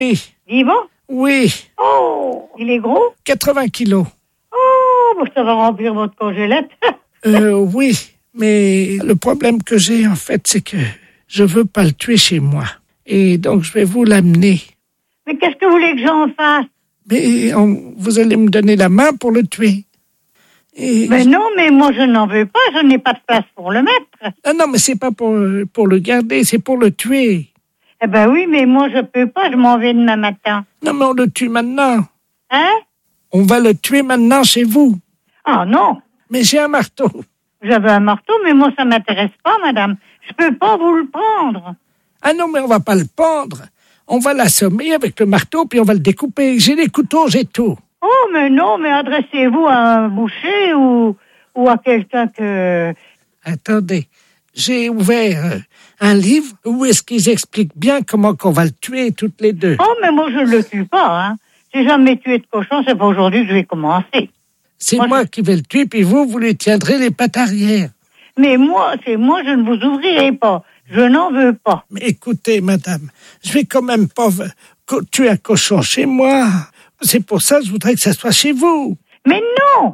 Oui. Vivant? Oui. Oh, il est gros? 80 kilos. Oh, ça va remplir votre congélette. Oui, mais le problème que j'ai, en fait, c'est que je veux pas le tuer chez moi. Et donc, je vais vous l'amener. Mais qu'est-ce que vous voulez que j'en fasse? Mais vous allez me donner la main pour le tuer. Mais non, mais moi, je n'en veux pas. Je n'ai pas de place pour le mettre. Ah non, mais c'est pas pour le garder, c'est pour le tuer. Eh ben oui, mais moi, je peux pas. Je m'en vais demain matin. Non, mais on le tue maintenant. Hein? On va le tuer maintenant chez vous. Ah non. Mais j'ai un marteau. J'avais un marteau, mais moi, ça m'intéresse pas, madame. Je peux pas vous le prendre. Ah non, mais on va pas le pendre. On va l'assommer avec le marteau, puis on va le découper. J'ai les couteaux, j'ai tout. Oh, mais non, mais adressez-vous à un boucher ou à quelqu'un que... Attendez, j'ai ouvert un livre où est-ce qu'ils expliquent bien comment qu'on va le tuer toutes les deux. Oh, mais moi, je le tue pas, hein. J'ai jamais tué de cochon, c'est pas aujourd'hui que je vais commencer. C'est moi qui vais le tuer, puis vous lui tiendrez les pattes arrière. Mais moi, je ne vous ouvrirai pas. Je n'en veux pas. Mais écoutez, madame, je vais quand même pas tuer un cochon chez moi. C'est pour ça que je voudrais que ça soit chez vous. Mais non!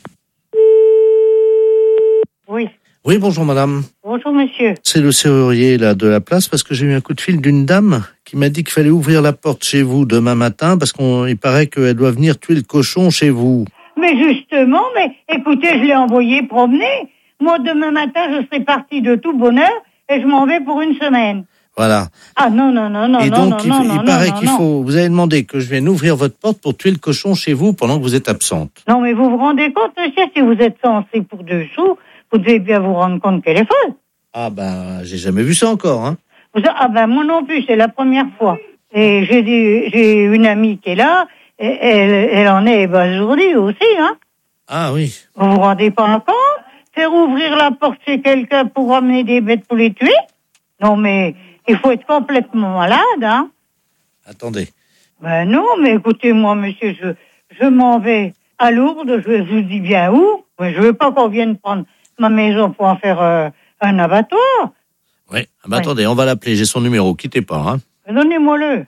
Oui. Oui, bonjour madame. Bonjour monsieur. C'est le serrurier là de la place parce que j'ai eu un coup de fil d'une dame qui m'a dit qu'il fallait ouvrir la porte chez vous demain matin parce qu'il paraît qu'elle doit venir tuer le cochon chez vous. Mais justement, mais écoutez, je l'ai envoyé promener. Moi, demain matin, je serai partie de tout bonheur et je m'en vais pour une semaine. Voilà. Ah non. Et donc, il paraît qu'il faut... Vous avez demandé que je vienne ouvrir votre porte pour tuer le cochon chez vous pendant que vous êtes absente. Non, mais vous vous rendez compte, monsieur, si vous êtes censé pour 2 sous, vous devez bien vous rendre compte qu'elle est folle. Ah ben, j'ai jamais vu ça encore, hein. Ah ben, moi non plus, c'est la première fois. Et j'ai une amie qui est là, et elle en est ébasourdie aussi, hein. Ah oui. Vous vous rendez pas compte? Faire ouvrir la porte chez quelqu'un pour ramener des bêtes pour les tuer? Non, mais il faut être complètement malade, hein. Attendez. Ben non, mais écoutez-moi, monsieur, je m'en vais à Lourdes, je vous dis bien où. Mais je veux pas qu'on vienne prendre ma maison pour en faire un abattoir. Oui, ben attendez, on va l'appeler, j'ai son numéro, quittez pas, hein. Donnez-moi-le.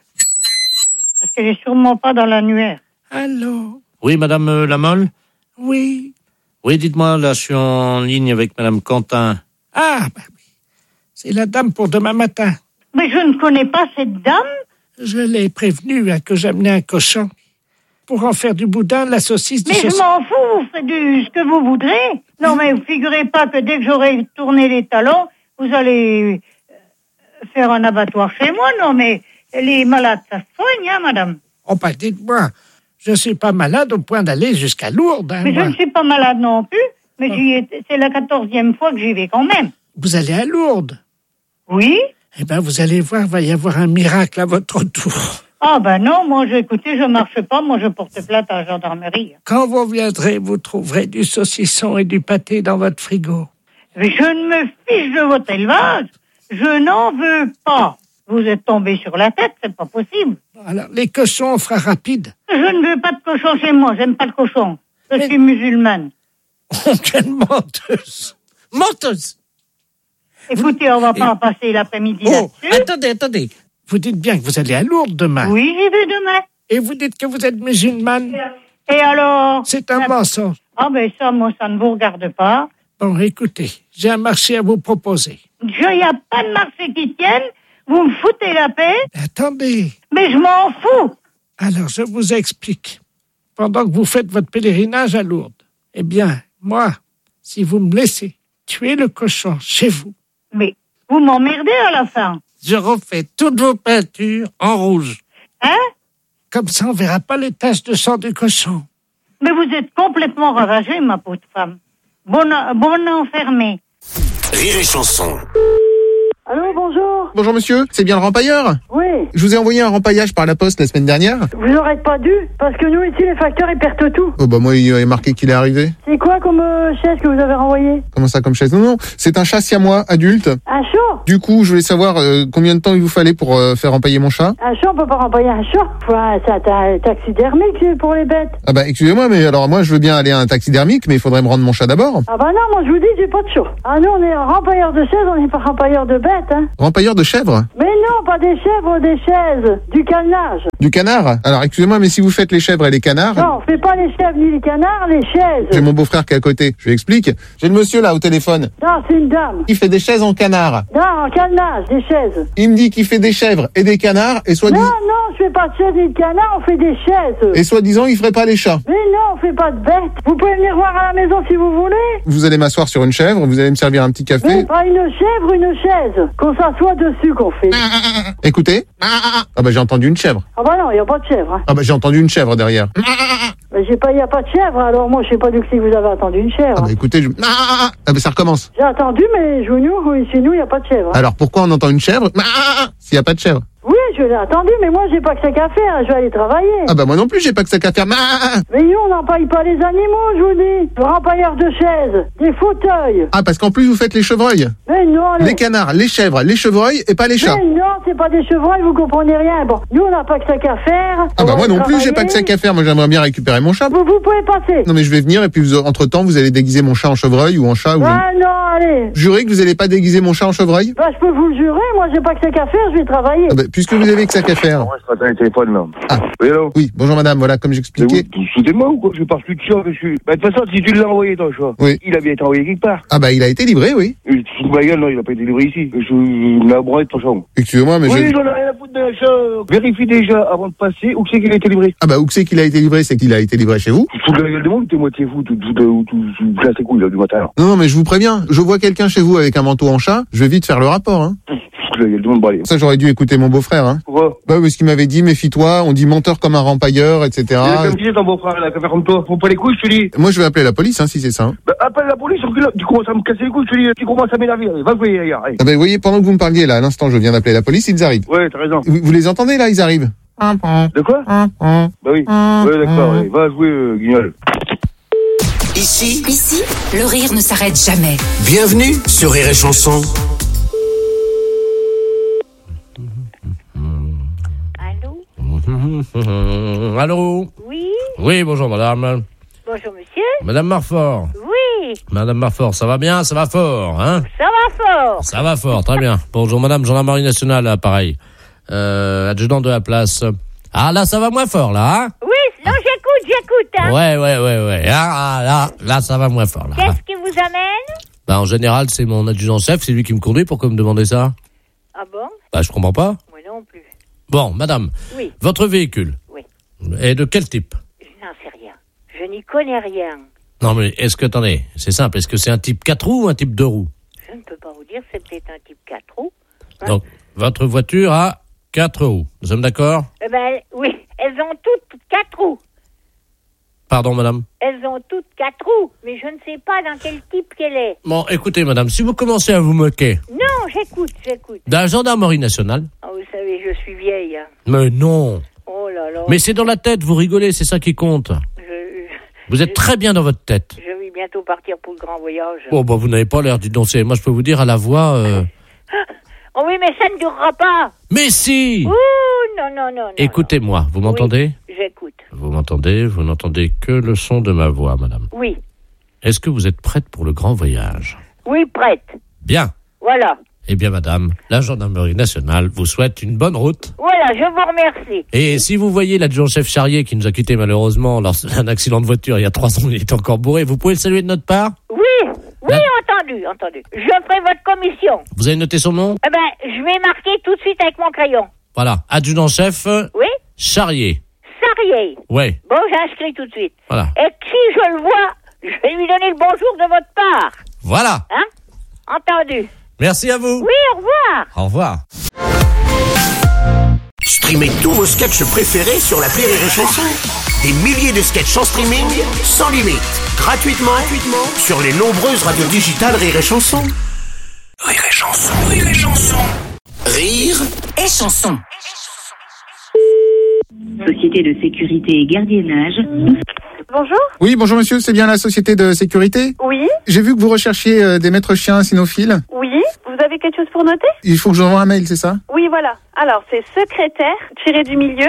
Parce qu'elle est sûrement pas dans l'annuaire. Allô? Oui, madame Lamolle? Oui. Oui, dites-moi, là, je suis en ligne avec madame Quentin. Ah, ben oui. C'est la dame pour demain matin. Mais je ne connais pas cette dame. Je l'ai prévenue que j'amenais un cochon pour en faire du boudin, de la saucisse, Mais je m'en fous, vous faites ce que vous voudrez. Non, mais vous figurez pas que dès que j'aurai tourné les talons, vous allez faire un abattoir chez moi. Non, mais les malades, ça se soigne, hein, madame. Oh, bah, dites-moi, je ne suis pas malade au point d'aller jusqu'à Lourdes. Hein, mais moi. je ne suis pas malade non plus, mais c'est la 14e fois que j'y vais quand même. Vous allez à Lourdes? Oui. Eh bien, vous allez voir, il va y avoir un miracle à votre retour. Ah ben non, moi, écoutez, je marche pas, moi je porte plainte à la gendarmerie. Quand vous viendrez, vous trouverez du saucisson et du pâté dans votre frigo. Mais je ne me fiche de votre élevage. Je n'en veux pas. Vous êtes tombé sur la tête, c'est pas possible. Alors, les cochons, on fera rapide. Je ne veux pas de cochon chez moi, j'aime pas le cochon. Je suis musulmane. Oh, quelle menteuse! Menteuse! Écoutez, on va pas en passer l'après-midi là-dessus. Attendez. Vous dites bien que vous allez à Lourdes demain. Oui, j'y vais demain. Et vous dites que vous êtes musulmane. Et alors? C'est un mensonge. Ah ben ça, moi, ça ne vous regarde pas. Bon, écoutez, j'ai un marché à vous proposer. Il n'y a pas de marché qui tienne. Vous me foutez la paix. Attendez. Mais je m'en fous. Alors, je vous explique. Pendant que vous faites votre pèlerinage à Lourdes, eh bien, moi, si vous me laissez tuer le cochon chez vous. Mais vous m'emmerdez à la fin. Je refais toutes vos peintures en rouge. Hein? Comme ça, on verra pas les taches de sang du cochon. Mais vous êtes complètement ravagée, ma pauvre femme. Bonne enfermée. Rire et chanson. Allô, bonjour. Bonjour monsieur, c'est bien le rempailleur? Oui. Je vous ai envoyé un rempaillage par la poste la semaine dernière. Vous n'aurez pas dû, parce que nous ici, les facteurs, ils perdent tout. Oh bah moi, il est marqué qu'il est arrivé. C'est quoi comme chaise que vous avez renvoyé? Comment ça comme chaise? Non, c'est un chat siamois adulte. Un chat? Du coup, je voulais savoir combien de temps il vous fallait pour faire empailler mon chat. Un chat, on peut pas rempailler un chat. C'est un taxidermique pour les bêtes. Ah bah excusez-moi, mais alors moi je veux bien aller à un taxidermique, mais il faudrait me rendre mon chat d'abord. Ah bah non, moi je vous dis, j'ai pas de chat. Ah nous, on est rempailleur de chaises, on n'est pas rempailleur de bêtes. bêtes, hein. Rempailleur de chèvres? Mais non, pas des chèvres, des chaises. Du canage. Du canard? Alors, excusez-moi, mais si vous faites les chèvres et les canards... Non, on fait pas les chèvres ni les canards, les chaises. J'ai mon beau-frère qui est à côté. Je lui explique. J'ai le monsieur là au téléphone. Non, c'est une dame. Il fait des chaises en canard. Non, en canage, des chaises. Il me dit qu'il fait des chèvres et des canards et Non, soi-disant... non, je fais pas de chaises ni de canards, on fait des chaises. Et soi-disant, il ferait pas les chats. Mais non, on fait pas de bêtes. Vous pouvez venir voir à la maison si vous voulez. Vous allez m'asseoir sur une chèvre, vous allez me servir un petit Mais café. pas une chèvre, une chaise. Qu'on s'assoit dessus qu'on fait. Écoutez. Ah bah j'ai entendu une chèvre. Ah bah non, il n'y a pas de chèvre. Hein. Ah bah j'ai entendu une chèvre derrière. Mais il n'y a pas de chèvre, alors moi je sais pas du que si vous avez entendu une chèvre. Ah bah écoutez, ah bah ça recommence. J'ai entendu, mais chez nous, il n'y a pas de chèvre. Hein. Alors pourquoi on entend une chèvre s'il n'y a pas de chèvre? Oui, je l'ai entendu, mais moi j'ai pas que ça qu'à faire, je vais aller travailler. Ah bah moi non plus, j'ai pas que ça qu'à faire. Mais nous, on n'empaille pas les animaux, je vous dis. Le rempailleur de chaises, des fauteuils. Ah parce qu'en plus vous faites les chevreuils. Mais non, Les canards, les chèvres, les chevreuils et pas les chats. Mais non, c'est pas des chevreuils, vous comprenez rien. Bon, nous, on n'a pas que ça qu'à faire. Ah bah moi non plus, j'ai pas que ça qu'à faire. Moi j'aimerais bien récupérer mon chat. Vous pouvez passer. Non mais je vais venir et puis entre-temps vous allez déguiser mon chat en chevreuil ou en chat ou... Ah non, allez. Jurez que vous allez pas déguiser mon chat en chevreuil? Bah, je peux vous le jurer, moi j'ai pas que ça qu'à faire, je vais travailler. Ah bah, puisque vous avez que ça qu'à faire. Ouais, je t'attends le téléphone, là. Ah. Oui, allô? Oui, bonjour madame, voilà, comme j'expliquais. Vous foutez de moi ou quoi? Je parle plus de chat, monsieur. Bah, de toute façon, si tu l'as envoyé, ton chat, Oui. il a bien été envoyé quelque part. Ah bah il a été livré, oui. Tu te fous de ma gueule, non, il a pas été livré ici. Je la broie de ton chat. Excusez-moi, mais Oui, j'en ai rien à foutre d'un chat. Vérifie déjà avant de passer où c'est qu'il a été livré. Ah bah où c'est qu'il a été livré? C'est qu'il a été livré chez vous? Tu te fous de la gueule du monde, t'es moitié fou, tout là, c'est cool, là, du matin, alors. Non, mais je vous préviens, je vois quelqu'un chez vous avec un manteau en chat, je vais vite faire le rapport, hein. Tu te fous de la gueule du monde, bon, allez. Ça, j'aurais dû écouter mon beau-frère, hein. Pourquoi? Bah, parce qu'il m'avait dit, méfie-toi, on dit menteur comme un rempailleur, etc. Il a comme disait ton beau-frère, là, qu'à faire comme toi. Faut pas les couilles, je te dis. Moi, je vais appeler la police, hein, si c'est ça. Hein. Bah, appelle la police, tu commences à me casser les couilles, je te dis, tu commences à m'énerver, allez, va jouer, ailleurs, allez. Ah bah, vous voyez, pendant que vous me parliez, là, à l'instant, je viens d'appeler la police, ils arrivent. Ouais, t'as raison. Vous les entendez, là, ils arrivent. De quoi? Bah oui. Ouais, d'accord, allez, va jouer, guignol. Ici, le rire ne s'arrête jamais. bienvenue sur Rire et Chanson. Allô? Allô? Oui, Oui, bonjour madame. bonjour monsieur. Madame Marfort. Oui, Madame Marfort, ça va bien? Ça va fort, hein? ça va fort. Ça va fort, très bien. Bonjour madame, gendarmerie nationale, là, pareil. Adjudant de la place. Ah, là, ça va moins fort, là, hein? Oui, non, j'écoute, hein. Ouais. Ah, là, ça va moins fort, là. Qu'est-ce qui vous amène? Bah, en général, c'est mon adjudant-chef, c'est lui qui me conduit. Pourquoi me demander ça? Ah bon? Bah, je comprends pas. Moi non plus. Bon, madame. Oui. Votre véhicule. Oui. est de quel type? Je n'en sais rien. Je n'y connais rien. Non, mais attendez, c'est simple, est-ce que c'est un type 4 roues ou un type 2 roues? Je ne peux pas vous dire, c'est peut-être un type 4 roues. Hein? Donc, votre voiture a 4 roues. Nous sommes d'accord? Eh ben, oui, elles ont toutes 4 roues. Pardon, madame? Elles ont toutes 4 roues, mais je ne sais pas dans quel type qu'elle est. Bon, écoutez, madame, si vous commencez à vous moquer... Non, j'écoute. D'un gendarmerie nationale... Oh, vous savez, je suis vieille. Hein. Mais non! Oh là là. Mais c'est dans la tête, vous rigolez, c'est ça qui compte. Vous êtes très bien dans votre tête. Je vais bientôt partir pour le grand voyage. Oh, bah, vous n'avez pas l'air, dites donc, moi, je peux vous dire, à la voix... Oh oui, mais ça ne durera pas. Mais si! Ouh, non. Écoutez-moi, vous m'entendez? Oui, j'écoute. Vous m'entendez? Vous n'entendez que le son de ma voix, madame. Oui. Est-ce que vous êtes prête pour le grand voyage? Oui, prête. Bien. Voilà. Eh bien, madame, la gendarmerie nationale vous souhaite une bonne route. Voilà, je vous remercie. Et si vous voyez l'adjudant-chef Charrier qui nous a quittés malheureusement lors d'un accident de voiture il y a 3 ans, il est encore bourré, vous pouvez le saluer de notre part? Oui, entendu. Je ferai votre commission. Vous avez noté son nom? Eh ben, je vais marquer tout de suite avec mon crayon. Voilà, adjudant-chef Oui? Charrier. Sarrier. Ouais, Bon, j'inscris tout de suite. voilà. Et si je le vois, je vais lui donner le bonjour de votre part. Voilà. Hein? Entendu. Merci à vous. Oui, au revoir. Au revoir. Streamez tous vos sketchs préférés sur l'appli Rire et Chanson. Des milliers de sketchs en streaming, sans limite, gratuitement sur les nombreuses radios digitales Rire et Chanson. Rire et Chanson. Rire Et chanson. Société de sécurité et gardiennage. Bonjour. Oui, bonjour monsieur, c'est bien la société de sécurité? Oui. J'ai vu que vous recherchiez des maîtres chiens cynophiles. Oui. Vous avez avez quelque chose pour noter? Il faut que j'envoie un mail, c'est ça? Oui, voilà. Alors, c'est secrétaire, tiré du milieu.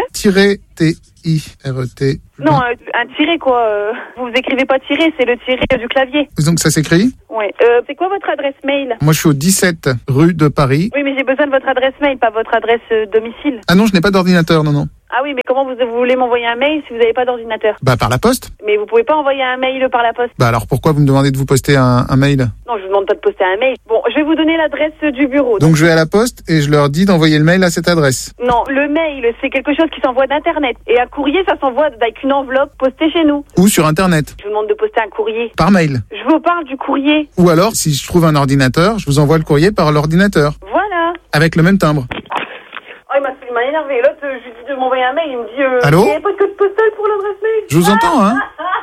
T-I-R-E-T. Non, un tiré, quoi. Vous écrivez pas tiré, c'est le tiré du clavier. Donc ça s'écrit? Oui. C'est quoi votre adresse mail? Moi, je suis au 17 rue de Paris. Oui, mais j'ai besoin de votre adresse mail, pas votre adresse domicile. Ah non, je n'ai pas d'ordinateur, non. Ah oui, mais comment vous voulez m'envoyer un mail si vous n'avez pas d'ordinateur? Bah, par la poste. Mais vous pouvez pas envoyer un mail par la poste. Bah alors, pourquoi vous me demandez de vous poster un mail? Non, je vous demande pas de poster un mail. Bon, je vais vous donner l'adresse du bureau. Donc je vais à la poste et je leur dis d'envoyer le mail à cette adresse. Non, le mail, c'est quelque chose qui s'envoie d'Internet. Et un courrier, ça s'envoie avec une enveloppe postée chez nous. Ou sur Internet. Je vous demande de poster un courrier. Par mail. Je vous parle du courrier. Ou alors, si je trouve un ordinateur, je vous envoie le courrier par l'ordinateur. Voilà. Avec le même timbre. Oh, il m'a énervé. L'autre, je lui dis de m'envoyer un mail, il me dit... Allô? Il n'y a pas de code postal pour l'adresse mail. Je vous entends, hein?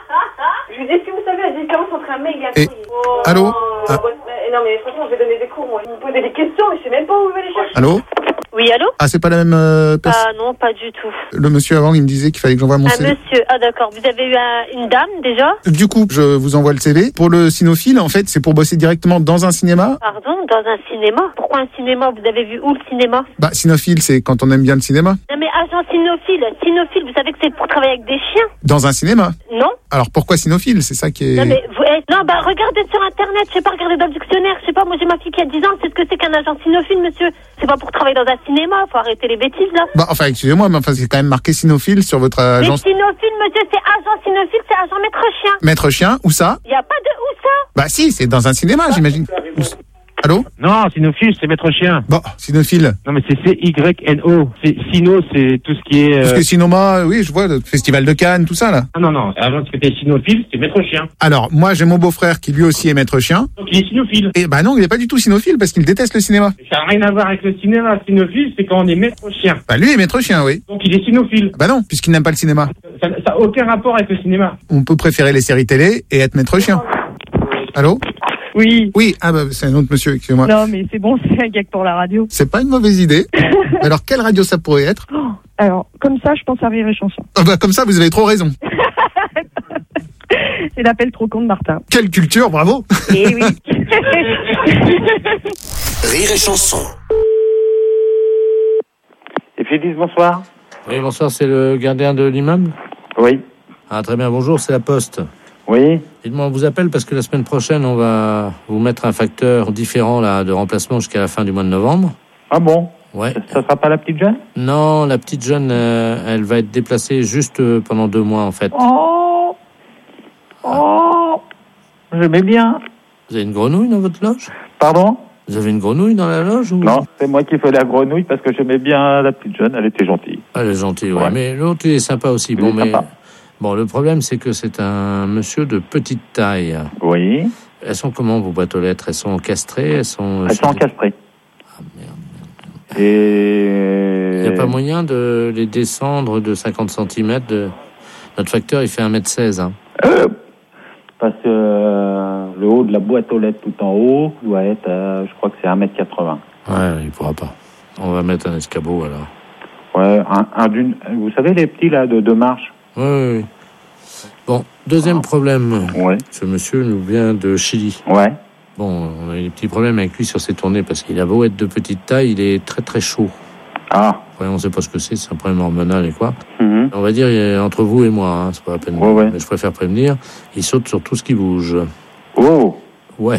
Je lui dis, est-ce que vous savez la différence entre un mail et un courrier? Allô? Non, mais franchement, je vais donner des cours, moi. Vous me posez des questions, mais je sais même pas où je vais les chercher. Allô? Oui, allô? Ah, c'est pas la même personne? Ah non, pas du tout. Le monsieur avant, il me disait qu'il fallait que j'envoie mon CV. Monsieur, ah d'accord. Vous avez eu une dame, déjà? Du coup, je vous envoie le CV. Pour le Cinophile, en fait, c'est pour bosser directement dans un cinéma. Pardon, dans un cinéma? Pourquoi un cinéma? Vous avez vu où le cinéma? Bah, Cinophile, c'est quand on aime bien le cinéma. Non mais agent cynophile, vous savez que c'est pour travailler avec des chiens? Dans un cinéma? Non. Alors pourquoi Cinophile? C'est ça qui est... Non mais regardez sur internet, je sais pas, regardez dans le dictionnaire, je sais pas, moi j'ai ma fille qui a 10 ans, c'est ce que c'est qu'un agent cynophile, monsieur. C'est pas pour travailler dans un cinéma, faut arrêter les bêtises là. Bah enfin excusez-moi, mais enfin c'est quand même marqué Cinophile sur votre agence. Mais cynophile, monsieur, c'est agent cynophile, c'est agent maître chien. Maître chien, où ça? Y a pas de où ça? Bah si, c'est dans un cinéma, j'imagine. Allô? Non, cynophile, c'est maître chien. Bon, cynophile. Non, mais c'est C-Y-N-O. Cyno, c'est tout ce qui est... Parce que Cinoma, oui, je vois, le festival de Cannes, tout ça, là. Ah non, avant que t'es cynophile, c'est maître chien. Alors, moi, j'ai mon beau-frère qui lui aussi est maître chien. Donc il est cynophile. Et bah non, il est pas du tout cynophile parce qu'il déteste le cinéma. Ça n'a rien à voir avec le cinéma. Cynophile, c'est quand on est maître chien. Bah lui est maître chien, oui. Donc il est cynophile. Bah non, puisqu'il n'aime pas le cinéma. Ça n'a aucun rapport avec le cinéma. On peut préférer les séries télé et être maître chien. Allô? Oui. Oui, ah bah c'est un autre monsieur, excusez-moi. Non, mais c'est bon, c'est un gag pour la radio. C'est pas une mauvaise idée. Alors, quelle radio ça pourrait être? Alors, comme ça, je pense à Rire et Chanson. Ah bah comme ça, vous avez trop raison. C'est l'appel trop con de Martin. Quelle culture, bravo. Eh oui. Rire et Chanson. Et Félix, bonsoir. Oui, bonsoir, c'est le gardien de l'immeuble? Oui. Ah, très bien, bonjour, c'est la Poste. Oui. Dites-moi, on vous appelle parce que la semaine prochaine, on va vous mettre un facteur différent là, de remplacement jusqu'à la fin du mois de novembre. Ah bon? Ouais. Ça sera pas la petite jeune? Non, la petite jeune, elle va être déplacée juste pendant 2 mois, en fait. Oh, j'aimais bien. Vous avez une grenouille dans votre loge? Pardon? Vous avez une grenouille dans la loge ou... Non, c'est moi qui fais la grenouille parce que j'aimais bien la petite jeune, elle était gentille. Elle est gentille, ouais. Mais l'autre, il est sympa aussi. Il est sympa. Bon, le problème, c'est que c'est un monsieur de petite taille. Oui. Elles sont comment, vos boîtes aux lettres? Elles sont encastrées? Elles sont encastrées. Ah, merde. Et... Il n'y a pas moyen de les descendre de 50 cm Notre facteur, il fait 1m16. Hein. Parce que le haut de la boîte aux lettres tout en haut doit être, je crois que c'est 1m80. Ouais, il pourra pas. On va mettre un escabeau, alors. Ouais, vous savez les petits, là, de 2 marches? Oui. Bon, deuxième problème. Ouais. Ce monsieur nous vient de Chili. Ouais. Bon, on a eu des petits problèmes avec lui sur ses tournées parce qu'il a beau être de petite taille, il est très très chaud. Ah. Ouais, on sait pas ce que c'est un problème hormonal et quoi. Mm-hmm. On va dire entre vous et moi, hein, c'est pas la peine. Ouais. Mais je préfère prévenir, il saute sur tout ce qui bouge. Oh. Ouais.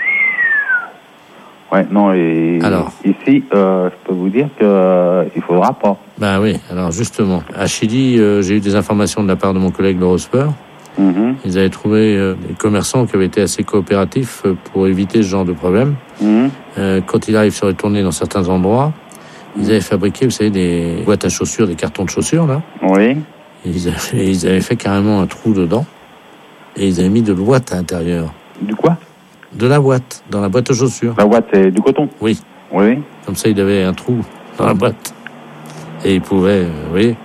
Ouais, non, et alors, ici, je peux vous dire que il faudra pas. Ben oui, alors justement, à Chili, j'ai eu des informations de la part de mon collègue Laurent Speur. Mm-hmm. Ils avaient trouvé des commerçants qui avaient été assez coopératifs pour éviter ce genre de problème. Mm-hmm. Quand il arrive sur les tournées dans certains endroits, ils avaient fabriqué, vous savez, des boîtes à chaussures, des cartons de chaussures, là. Oui. Ils avaient fait carrément un trou dedans. Et ils avaient mis de l'ouate à l'intérieur. Du quoi? De la ouate, dans la boîte aux chaussures. La ouate, c'est du coton? Oui. Oui. Comme ça, il avait un trou dans la boîte. Et il pouvait, vous voyez.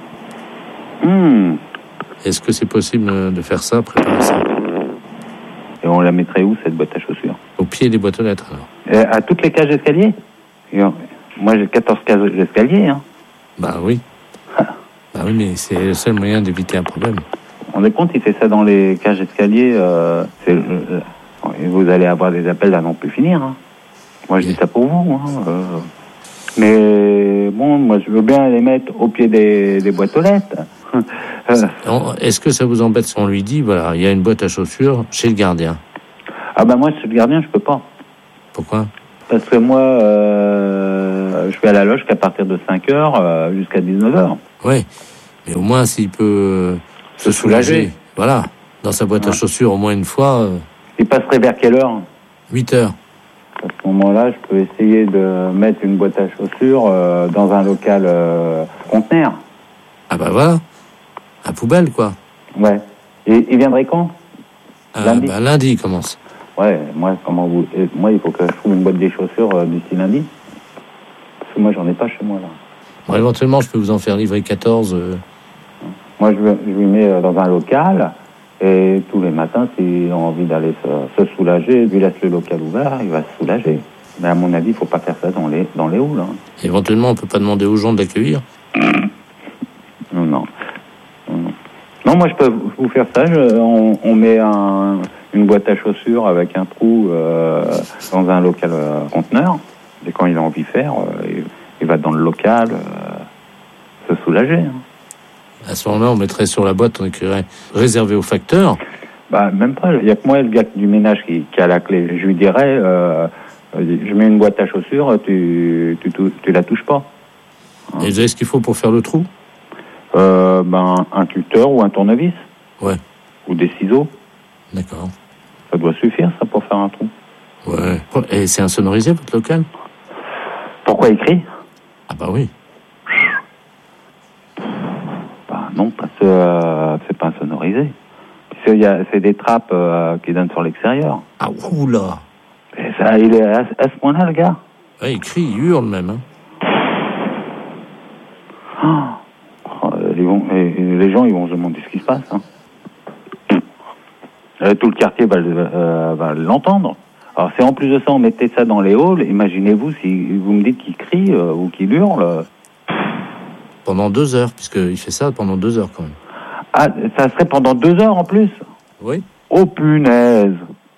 Est-ce que c'est possible de faire ça, préparer ça? Et on la mettrait où, cette boîte à chaussures? Au pied des boîtes aux lettres, alors. À toutes les cages d'escalier? Moi, j'ai 14 cages d'escalier, hein. Bah oui. Bah oui, mais c'est le seul moyen d'éviter un problème. On est compte, il fait ça dans les cages d'escalier, vous allez avoir des appels à n'en plus finir, hein. Moi, je dis ça pour vous. Hein. Mais bon, moi, je veux bien les mettre au pied des boîtes aux lettres. Est-ce que ça vous embête si on lui dit, voilà, il y a une boîte à chaussures chez le gardien? Ah ben moi, chez le gardien, je peux pas. Pourquoi? Parce que moi, je vais à la loge qu'à partir de 5h jusqu'à 19h. Oui, mais au moins s'il peut se soulager. Voilà, dans sa boîte à chaussures au moins une fois. Il passerait vers quelle heure? 8h. À ce moment-là, je peux essayer de mettre une boîte à chaussures dans un local conteneur. Ah bah voilà, à poubelle quoi. Ouais. Et il viendrait quand? Lundi. Bah lundi il commence. Ouais, moi il faut que je trouve une boîte des chaussures d'ici lundi. Parce que moi j'en ai pas chez moi là. Bon, éventuellement je peux vous en faire livrer 14. Moi je lui mets dans un local et tous les matins s'il a envie d'aller se soulager, lui laisse le local ouvert, il va se soulager. Mais à mon avis, il faut pas faire ça dans les halls. Hein. Éventuellement on peut pas demander aux gens de l'accueillir. Non, moi je peux vous faire ça. On met une boîte à chaussures avec un trou dans un local conteneur. Et quand il a envie de faire, il va dans le local se soulager. Hein. À ce moment-là, on mettrait sur la boîte, on écrirait réservé au facteur. Bah même pas. Il y a que moi, le gars du ménage qui a la clé. Je lui dirais, je mets une boîte à chaussures, tu la touches pas. Hein. Et vous avez ce qu'il faut pour faire le trou? Un tuteur ou un tournevis. Ouais. Ou des ciseaux. D'accord. Ça doit suffire, ça, pour faire un trou. Ouais. Et c'est insonorisé, votre local? Pourquoi écrit? Ah bah oui. Bah non, parce que c'est pas insonorisé. C'est des trappes qui donnent sur l'extérieur. Ah oula. Et ça, il est à ce point-là, le gars. Ouais, il crie, il hurle même. Hein. Les gens, ils vont se demander ce qui se passe. Hein. Tout le quartier va l'entendre. Alors, si en plus de ça, on mettait ça dans les halls, imaginez-vous si vous me dites qu'il crie ou qu'il hurle. Pendant 2 heures, puisqu'il fait ça pendant 2 heures quand même. Ah, ça serait pendant 2 heures en plus? Oui. Oh punaise!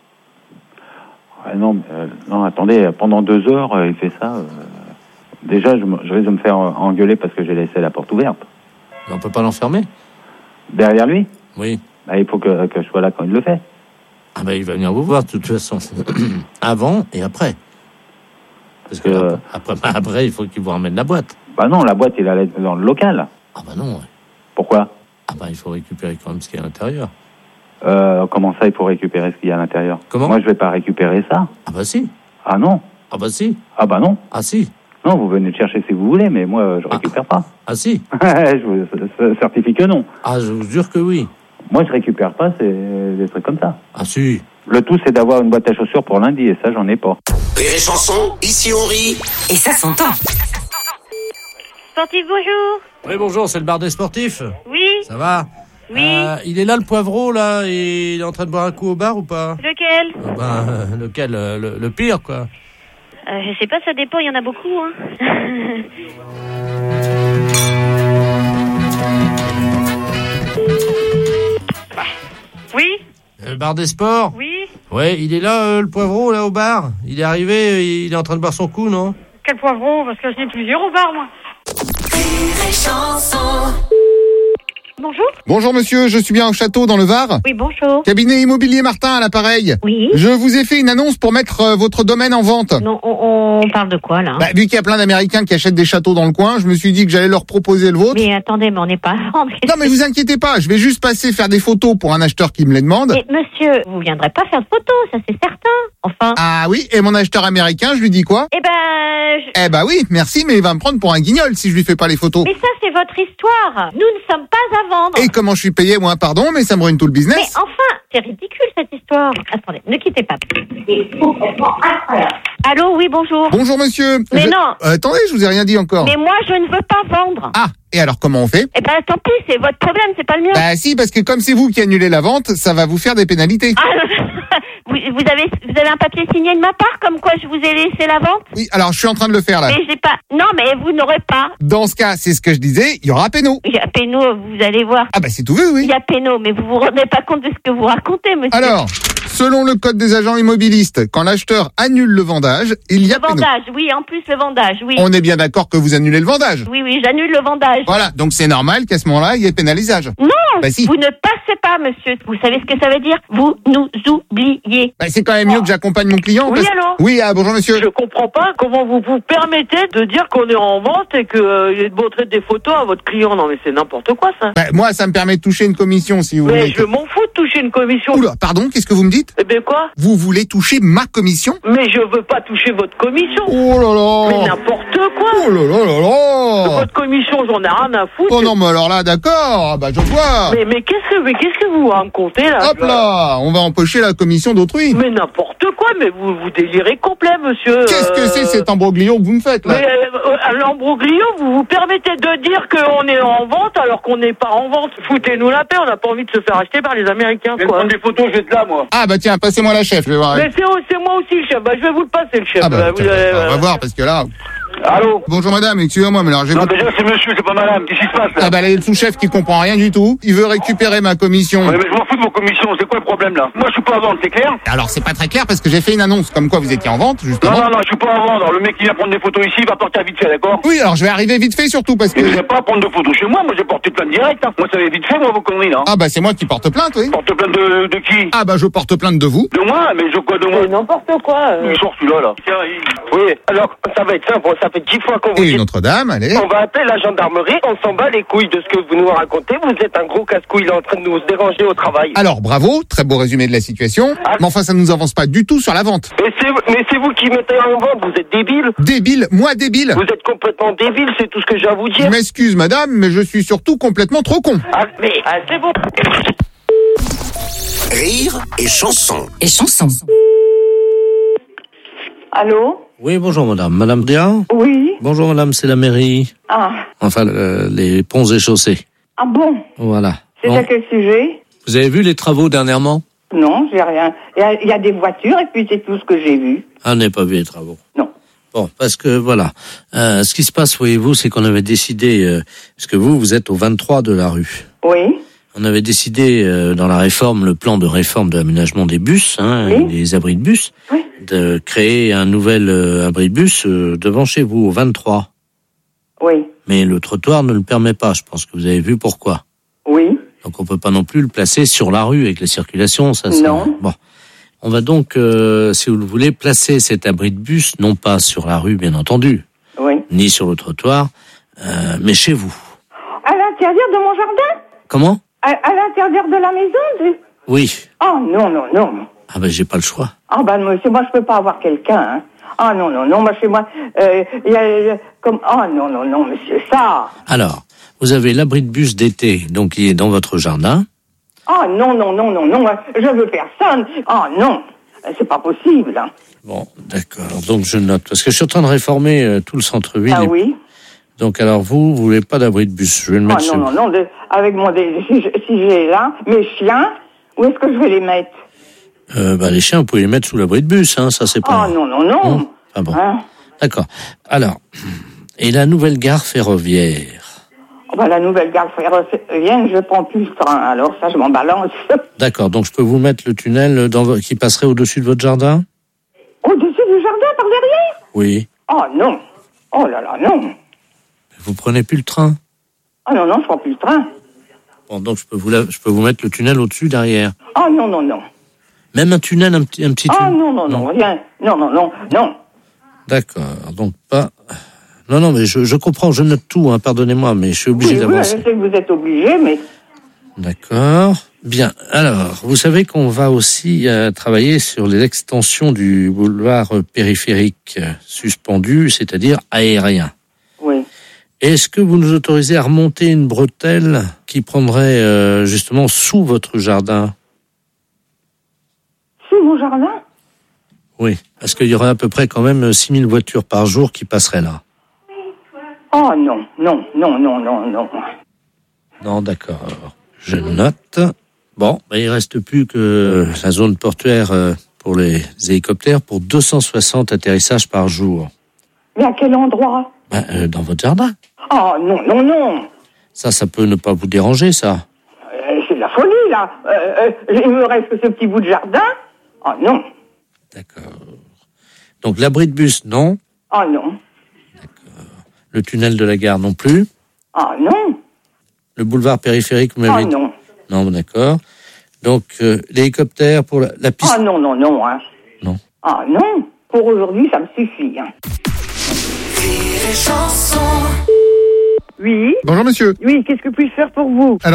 Non, attendez, pendant 2 heures, il fait ça. Déjà, je risque de me faire engueuler parce que j'ai laissé la porte ouverte. Mais on peut pas l'enfermer? Derrière lui? Oui. Bah, il faut que je sois là quand il le fait. Ah bah il va venir vous voir de toute façon. Avant et après. Parce que après, il faut qu'il vous ramène la boîte. Bah non, la boîte, il allait dans le local. Ah bah non. Ouais. Pourquoi? Ah bah il faut récupérer quand même ce qu'il y a à l'intérieur. Comment ça, il faut récupérer ce qu'il y a à l'intérieur? Comment? Moi, je vais pas récupérer ça. Ah bah si. Ah non. Ah bah si. Ah bah non. Ah si. Non, vous venez le chercher si vous voulez, mais moi, je récupère pas. Ah si. Je vous certifie que non. Ah, je vous jure que oui. Moi, je récupère pas, c'est des trucs comme ça. Ah si. Le tout, c'est d'avoir une boîte à chaussures pour lundi, et ça, j'en ai pas. Rire et chanson, ici on rit. Et ça s'entend. Sportif, bonjour. Oui, bonjour, c'est le bar des sportifs. Oui. Ça va? Oui. Il est là, le poivreau, là, et il est en train de boire un coup au bar ou pas? Lequel? Lequel? Le pire, quoi. Je sais pas, ça dépend, il y en a beaucoup, hein. Oui? Le bar des sports? Oui? Ouais, il est là, le poivreau, là, au bar. Il est arrivé, il est en train de boire son coup, non? Quel poivreau? Parce que j'en ai plusieurs au bar, moi. Bonjour. Bonjour monsieur, je suis bien au château dans le Var. Oui, bonjour. Cabinet immobilier Martin à l'appareil. Oui. Je vous ai fait une annonce pour mettre votre domaine en vente. Non, on parle de quoi, là? Vu qu'il y a plein d'Américains qui achètent des châteaux dans le coin, je me suis dit que j'allais leur proposer le vôtre. Mais attendez, mais on n'est pas à vendre. Non mais vous inquiétez pas, je vais juste passer faire des photos pour un acheteur qui me les demande. Mais monsieur, vous viendrez pas faire de photos, ça c'est certain. Enfin. Ah oui, et mon acheteur américain, je lui dis quoi? Eh bah oui, merci, mais il va me prendre pour un guignol si je lui fais pas les photos. Mais ça c'est votre histoire. Nous ne sommes pas à vendre. Et comment je suis payé, moi, pardon, mais ça me ruine tout le business. Mais enfin, c'est ridicule cette histoire. Attendez, ne quittez pas. C'est complètement incroyable. Allô, oui, bonjour. Bonjour monsieur. Mais non. Attendez, je vous ai rien dit encore. Mais moi, je ne veux pas vendre. Ah, et alors comment on fait? Eh ben tant pis, c'est votre problème, c'est pas le mien. Bah si, parce que comme c'est vous qui annulez la vente, ça va vous faire des pénalités. Vous avez un papier signé de ma part, comme quoi je vous ai laissé la vente? Oui, alors je suis en train de le faire là. Mais j'ai pas. Non, mais vous n'aurez pas. Dans ce cas, c'est ce que je disais, il y aura péno. Il y a péno, vous allez voir. Ah bah c'est tout vu, oui. Il y a péno, mais vous vous rendez pas compte de ce que vous racontez, monsieur. Alors, Selon le code des agents immobilistes, quand l'acheteur annule le vendage, il y a Le vendage, oui, en plus le vendage, oui. On est bien d'accord que vous annulez le vendage. Oui, j'annule le vendage. Voilà, donc c'est normal qu'à ce moment-là, il y ait pénalisage. Non, Bah si. vous ne passez pas, monsieur. Vous savez ce que ça veut dire? Vous nous oubliez. Bah, c'est quand même mieux que j'accompagne mon client. Oui, allô? Oui, bonjour monsieur. Je comprends pas comment vous vous permettez de dire qu'on est en vente et que de montrer des photos à votre client. Non mais c'est n'importe quoi ça. Bah, moi, ça me permet de toucher une commission si vous Mais voulez. je m'en fous de toucher une commission. Oula, pardon, qu'est-ce que vous me dites? Eh ben quoi? Vous voulez toucher ma commission? Mais je veux pas toucher votre commission. Oh là là. Mais n'importe quoi. Oh là là là là. Votre commission, j'en ai rien à foutre. Oh non, mais alors là, d'accord, bah je vois. Mais qu'est-ce que vous racontez là? Hop là, on va empocher la commission d'autrui. Mais n'importe quoi, mais vous délirez complet, monsieur. Qu'est-ce que c'est cet embroglio que vous me faites là? Mais l'embroglio, vous vous permettez de dire qu'on est en vente alors qu'on n'est pas en vente. Foutez-nous la paix, on n'a pas envie de se faire acheter par les Américains. Je vais prendre des photos, je vais être là, moi. Ah bah tiens, passez-moi la chef, je vais voir. Mais c'est moi aussi le chef. Bah, je vais vous le passer, le chef. Ah bah, tiens, on va voir parce que là... Allô? Bonjour madame, excusez-moi, mais alors j'ai... Non, déjà c'est monsieur, c'est pas madame. Qu'est-ce qui se passe là? Ah bah le sous-chef qui comprend rien du tout, il veut récupérer ma commission. Ouais, mais je m'en fous de vos commissions, c'est quoi le problème là? Moi je suis pas en vente, c'est clair? Alors c'est pas très clair parce que j'ai fait une annonce comme quoi vous étiez en vente, justement. Non, je suis pas en vente. Alors, le mec qui vient prendre des photos ici va partir vite fait, d'accord? Oui, alors je vais arriver vite fait surtout parce que... Mais je vais pas prendre de photos chez moi j'ai porté plainte direct. Hein. Moi ça va vite fait, moi, vos conneries là. Ah bah c'est moi qui porte plainte, oui. Porte plainte de qui? Ah bah je porte plainte de vous. De moi? Mais je quoi de moi? N'importe quoi. Il sort celui-là là. Tiens, Oui, alors ça va être simple, ça fait 10 fois qu'on vous Et dit... une autre dame, allez. On va appeler la gendarmerie, on s'en bat les couilles de ce que vous nous racontez, vous êtes un gros casse-couille là en train de nous déranger au travail. Alors bravo, très beau résumé de la situation, mais enfin ça ne nous avance pas du tout sur la vente. Mais c'est vous qui mettez en vente, vous êtes débile. Débile? Moi débile? Vous êtes complètement débile, c'est tout ce que j'ai à vous dire. Je m'excuse madame, mais je suis surtout complètement trop con. Ah, mais c'est bon. Rire et chanson. Et chanson. Allô? Oui, bonjour madame. Madame Dia? Oui. Bonjour madame, c'est la mairie. Ah. Enfin, les ponts et chaussées. Ah bon? Voilà. C'est Bon. à quel sujet? Vous avez vu les travaux dernièrement? Non, j'ai rien. Il y a des voitures et puis c'est tout ce que j'ai vu. Ah, on n'a pas vu les travaux. Non. Bon, parce que voilà. Ce qui se passe, voyez-vous, c'est qu'on avait décidé, parce que vous êtes au 23 de la rue. Oui. On avait décidé dans la réforme, le plan de réforme de l'aménagement des bus, Oui. des abris de bus, Oui. de créer un nouvel abri de bus devant chez vous, au 23. Oui. Mais le trottoir ne le permet pas, je pense que vous avez vu pourquoi. Oui. Donc on peut pas non plus le placer sur la rue avec la circulation, ça. Non. Bon. On va donc, si vous le voulez, placer cet abri de bus, non pas sur la rue, bien entendu, Oui. ni sur le trottoir, mais chez vous. À l'intérieur de mon jardin? Comment? À l'intérieur de la maison? Oui. Oh non, non, non. Ah ben j'ai pas le choix. Ah ben monsieur, moi je peux pas avoir quelqu'un. Hein. Ah non, non, non, moi chez moi, il y a comme... Oh non, non, non, monsieur, ça... Alors, vous avez l'abri de bus d'été, donc il est dans votre jardin. Ah non, non, non, non, non, je veux personne. Ah non, c'est pas possible. Hein. Bon, d'accord, donc je note, parce que je suis en train de réformer tout le centre-ville. Ah oui. Donc alors vous voulez pas d'abri de bus, je vais le mettre Ah non, non, non, avec mon... si j'ai là, mes chiens, où est-ce que je vais les mettre? Les chiens, vous pouvez les mettre sous l'abri de bus, hein, ça c'est pas... Ah non, non, non. Ah bon, Hein? d'accord. Alors, et la nouvelle gare ferroviaire? Oh, ben, la nouvelle gare ferroviaire, je prends plus le train, alors ça je m'en balance. D'accord, donc je peux vous mettre le tunnel qui passerait au-dessus de votre jardin? Au-dessus du jardin, par derrière? Oui. Oh non. Oh là là, non. Vous prenez plus le train? Ah non, non, je prends plus le train. Bon, donc je peux vous mettre le tunnel au-dessus, derrière. Ah non, non, non. Même un tunnel, un petit tunnel? Ah non, non, non, rien. Non, non, non, non. D'accord, donc pas... Non, mais je comprends, je note tout, hein, pardonnez-moi, mais je suis obligé d'avancer. Oui, je sais que vous êtes obligé, mais... D'accord. Bien, alors, vous savez qu'on va aussi travailler sur les extensions du boulevard périphérique suspendu, c'est-à-dire aérien. Oui. Est-ce que vous nous autorisez à remonter une bretelle qui prendrait justement sous votre jardin? Sous mon jardin? Oui, parce qu'il y aurait à peu près quand même 6000 voitures par jour qui passeraient là. Oh non, non, non, non, non, non. Non, d'accord. Je note. Bon, il reste plus que la zone portuaire pour les hélicoptères pour 260 atterrissages par jour. Mais à quel endroit? Dans votre jardin. Oh non, non, non. Ça peut ne pas vous déranger, ça. C'est de la folie, là. Il me reste que ce petit bout de jardin. Ah non. D'accord. Donc l'abri de bus, non. Ah non. Le tunnel de la gare, non plus. Ah non. Le boulevard périphérique, vous m'avez dit. non. Non, d'accord. Donc l'hélicoptère pour la piste. Ah non, hein. Non. Ah non. Pour aujourd'hui, ça me suffit. Hein. Oui. Bonjour monsieur. Oui, qu'est-ce que puis-je faire pour vous?